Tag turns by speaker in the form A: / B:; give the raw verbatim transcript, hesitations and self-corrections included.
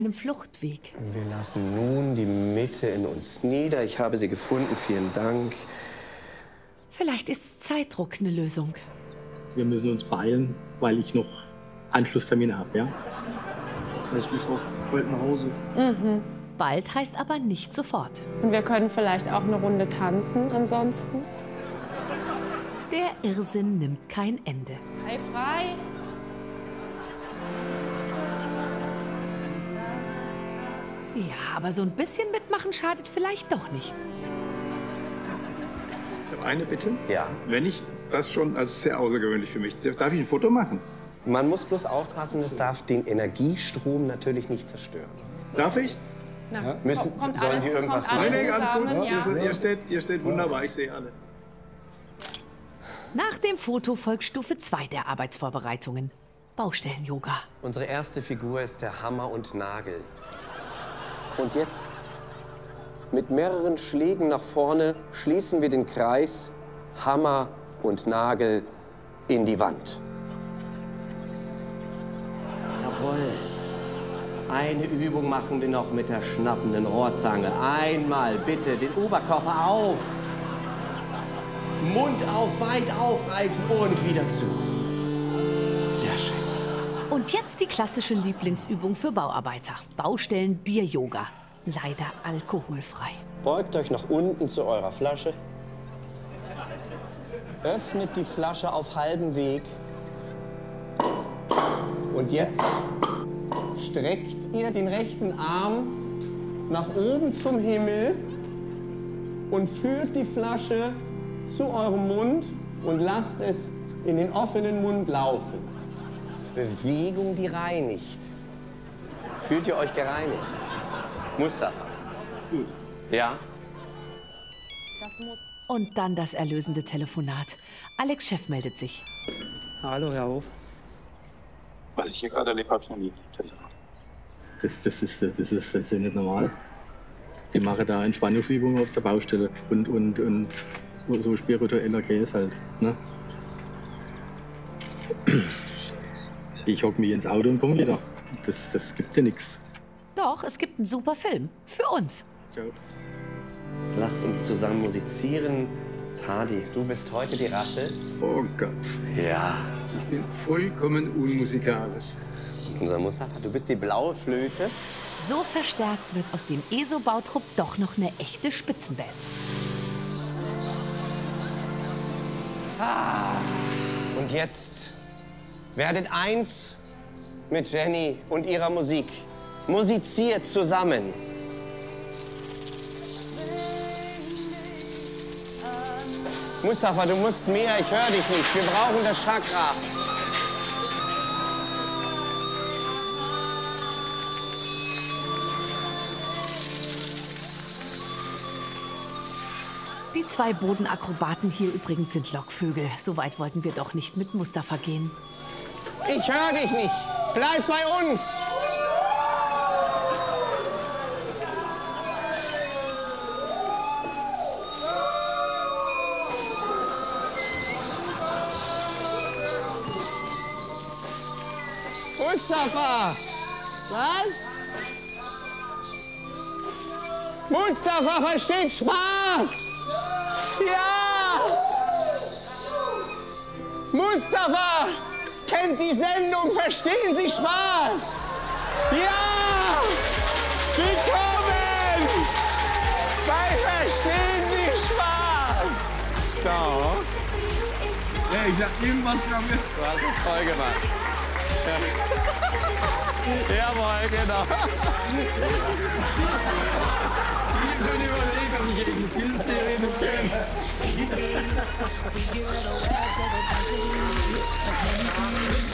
A: einem Fluchtweg.
B: Wir lassen nun die Mitte in uns nieder. Ich habe sie gefunden. Vielen Dank.
A: Vielleicht ist Zeitdruck eine Lösung.
C: Wir müssen uns beeilen, weil ich noch Anschlusstermine habe, ja?
D: Ich muss auch heute nach Hause.
A: Mhm. Bald heißt aber nicht sofort.
E: Und wir können vielleicht auch eine Runde tanzen ansonsten.
A: Der Irrsinn nimmt kein Ende.
E: Frei, frei.
A: Ja, aber so ein bisschen mitmachen schadet vielleicht doch nicht.
F: Ich habe eine Bitte.
B: Ja.
F: Wenn ich das schon als sehr außergewöhnlich für mich, darf ich ein Foto machen?
B: Man muss bloß aufpassen, es darf den Energiestrom natürlich nicht zerstören.
F: Darf ich?
E: Na,
B: Müssen,
E: kommt
B: sollen
E: alles,
B: wir irgendwas
E: kommt
B: machen?
E: alles
F: Nein, alles gut.
E: zusammen, ja.
F: Ihr, seid- ihr, steht, ihr steht wunderbar, ich sehe alle.
A: Nach dem Foto folgt Stufe zwei der Arbeitsvorbereitungen. Baustellen-Yoga.
B: Unsere erste Figur ist der Hammer und Nagel. Und jetzt, mit mehreren Schlägen nach vorne, schließen wir den Kreis Hammer und Nagel in die Wand. Jawohl. Eine Übung machen wir noch mit der schnappenden Rohrzange. Einmal bitte den Oberkörper auf. Mund auf, weit aufreißen und wieder zu. Sehr schön.
A: Und jetzt die klassische Lieblingsübung für Bauarbeiter. Baustellen-Bier-Yoga. Leider alkoholfrei.
B: Beugt euch nach unten zu eurer Flasche. Öffnet die Flasche auf halbem Weg. Und jetzt streckt ihr den rechten Arm nach oben zum Himmel und führt die Flasche zu eurem Mund und lasst es in den offenen Mund laufen. Bewegung, die reinigt. Fühlt ihr euch gereinigt? Mustafa.
F: Gut.
B: Ja?
E: Das muss.
A: Und dann das erlösende Telefonat. Alex' Chef meldet sich.
C: Hallo, Herr Hof.
F: Was ich hier gerade erlebt habe, ist noch nie. Das
C: Das, das, ist, das, ist, das ist ja nicht normal. Die machen da Entspannungsübungen auf der Baustelle und, und, und so, so spiritueller Käse halt. Ne? Ich hock mich ins Auto und komme wieder. Das, das gibt ja nichts.
A: Doch, es gibt einen super Film. Für uns.
C: Ciao.
B: Lasst uns zusammen musizieren. Tadi, du bist heute die Rassel.
F: Oh Gott,
B: Ja.
F: ich bin vollkommen unmusikalisch.
B: Unser Mustafa, du bist die blaue Flöte.
A: So verstärkt wird aus dem E S O-Bautrupp doch noch eine echte Spitzenband.
B: Und jetzt werdet eins mit Jenny und ihrer Musik. Musiziert zusammen. Mustafa, du musst mehr, ich höre dich nicht. Wir brauchen das Chakra.
A: Die zwei Bodenakrobaten hier übrigens sind Lockvögel. So weit wollten wir doch nicht mit Mustafa gehen.
B: Ich höre dich nicht. Bleib bei uns. Mustafa! Was? Mustafa versteht Spaß! Ja! Mustafa kennt die Sendung Verstehen Sie Spaß? Ja! Willkommen bei Verstehen Sie Spaß! Doch,
F: Ja, ich sag irgendwas von mir.
B: du hast es voll gemacht. Jawohl, genau.
F: Ich bin schon überlegt, ob ich irgendeine Filmserie mit